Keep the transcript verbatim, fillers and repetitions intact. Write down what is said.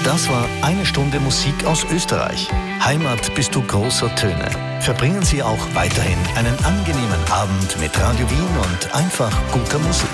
Das war eine Stunde Musik aus Österreich. Heimat bist du großer Töne. Verbringen Sie auch weiterhin einen angenehmen Abend mit Radio Wien und einfach guter Musik.